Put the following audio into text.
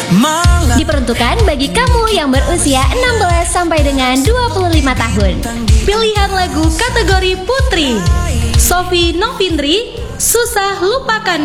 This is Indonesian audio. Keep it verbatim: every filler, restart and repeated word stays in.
Diperuntukkan bagi kamu yang berusia enam belas sampai dengan dua puluh lima tahun. Pilihan lagu kategori putri: Sofi Novindri, Susah Lupakan